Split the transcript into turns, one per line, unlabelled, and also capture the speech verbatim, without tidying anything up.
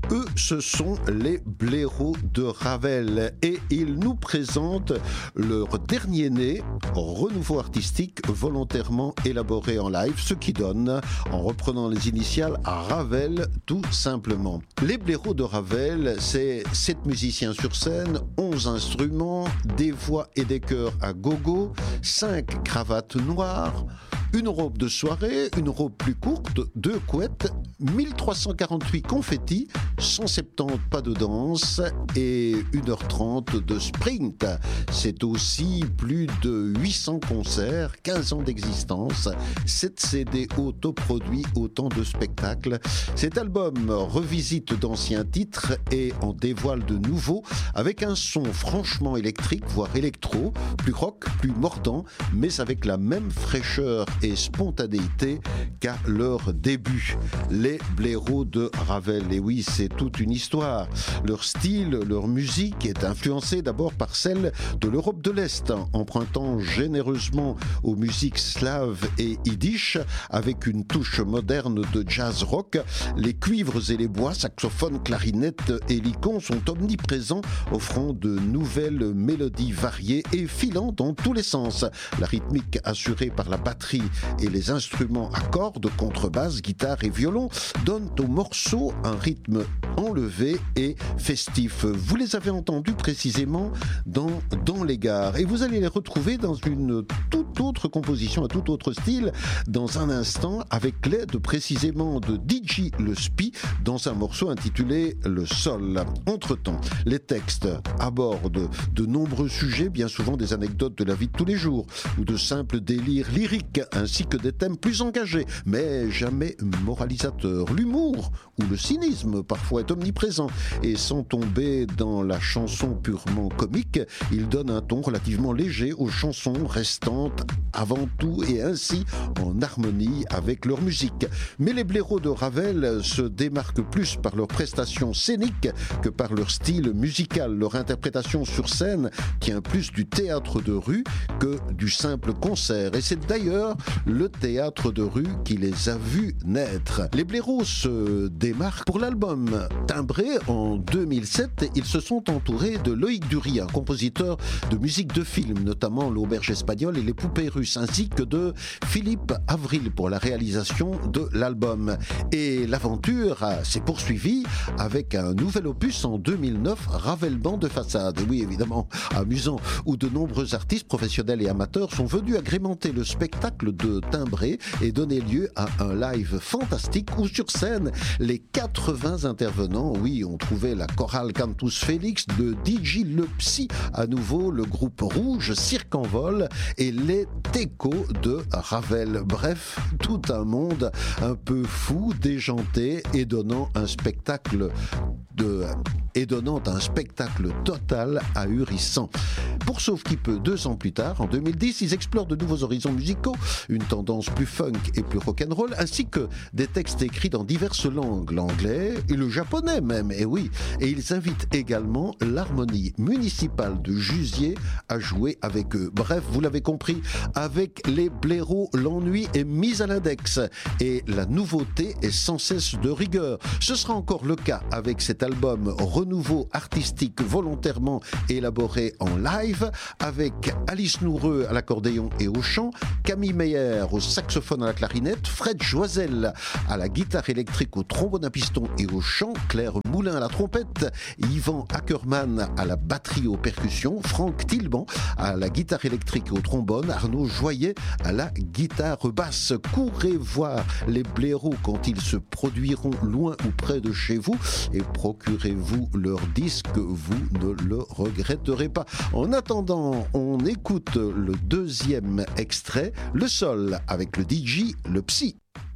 Eux, ce sont les blaireaux de Ravel et ils nous présentent leur dernier né, renouveau artistique volontairement élaboré en live, ce qui donne, en reprenant les initiales, à Ravel tout simplement. Les blaireaux de Ravel, c'est sept musiciens sur scène, onze instruments, des voix et des chœurs à gogo, cinq cravates noires, une robe de soirée, une robe plus courte, deux couettes, mille trois cent quarante-huit confettis, cent soixante-dix pas de danse et une heure trente de sprint. C'est aussi plus de huit cents concerts, quinze ans d'existence, sept C D autoproduits, autant de spectacles. Cet album revisite d'anciens titres et en dévoile de nouveaux avec un son franchement électrique, voire électro, plus rock, plus mordant, mais avec la même fraîcheur et spontanéité qu'à leur début. Les blaireaux de Ravel, et oui, c'est toute une histoire. Leur style, leur musique est influencée d'abord par celle de l'Europe de l'Est, empruntant généreusement aux musiques slaves et yiddish, avec une touche moderne de jazz rock. Les cuivres et les bois, saxophones, clarinettes et licons sont omniprésents, offrant de nouvelles mélodies variées et filant dans tous les sens. La rythmique assurée par la batterie et les instruments à cordes, contrebasse, guitare et violon donnent au morceau un rythme enlevé et festif. Vous les avez entendus précisément dans Dans les gares et vous allez les retrouver dans une toute autre composition, un tout autre style dans un instant avec l'aide précisément de D J Le Spi dans un morceau intitulé Le Sol. Entre-temps, les textes abordent de nombreux sujets, bien souvent des anecdotes de la vie de tous les jours ou de simples délires lyriques ainsi que des thèmes plus engagés, mais jamais moralisateurs. L'humour ou le cynisme parfois est omniprésent et sans tomber dans la chanson purement comique, il donne un ton relativement léger aux chansons restantes avant tout et ainsi en harmonie avec leur musique. Mais les blaireaux de Ravel se démarquent plus par leur prestation scénique que par leur style musical. Leur interprétation sur scène tient plus du théâtre de rue que du simple concert et c'est d'ailleurs le théâtre de rue qui les a vus naître. Les blaireaux se démarquent pour l'album Timbré en deux mille sept. Ils se sont entourés de Loïc Dury, un compositeur de musique de film, notamment L'Auberge espagnole et Les Poupées russes, ainsi que de Philippe Avril pour la réalisation de l'album. Et l'aventure s'est poursuivie avec un nouvel opus en deux mille neuf, Ravel Band de façade. Oui, évidemment, amusant, où de nombreux artistes professionnels et amateurs sont venus agrémenter le spectacle de Timbré et donner lieu à un live fantastique où sur scène, les quatre-vingts intervenants, oui, on trouvait la chorale Cantus Félix, le D J Le Psy, à nouveau le groupe Rouge, Cirque en vol et les Técos de Ravel. Bref, tout un monde un peu fou, déjanté et donnant un spectacle de, et donnant un spectacle total ahurissant. Pour Sauf qui peut, deux ans plus tard, en deux mille dix, ils explorent de nouveaux horizons musicaux, une tendance plus funk et plus rock'n'roll, ainsi que des textes écrits dans diverses langues, l'anglais et le japonais même, et oui. Et ils invitent également l'harmonie municipale de Jusier à jouer avec eux. Bref, vous l'avez compris, avec les blaireaux, l'ennui est mis à l'index et la nouveauté est sans cesse de rigueur. Ce sera encore le cas avec cet album renouveau artistique volontairement élaboré en live, avec Alice Noureux à l'accordéon et au chant, Camille Meyer au saxophone à la clarinette, Fred Joisel à la guitare électrique, au trombone à piston et au chant, Claire Moulin à la trompette, Yvan Ackermann à la batterie aux percussions, Franck Tilban à la guitare électrique et au trombone, Arnaud Joyet à la guitare basse. Courez voir les blaireaux quand ils se produiront loin ou près de chez vous et procurez-vous leur disque, vous ne le regretterez pas. En attendant, on écoute le deuxième extrait, Le Sol, avec le D J Le Psy.